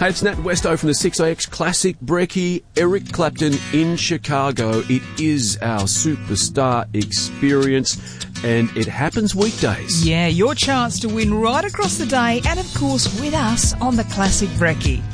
Hey, it's Nat Westo from the 6AX Classic Brekkie. Eric Clapton in Chicago. It is our superstar experience, and it happens weekdays. Yeah, your chance to win right across the day and, of course, with us on the Classic Brekkie.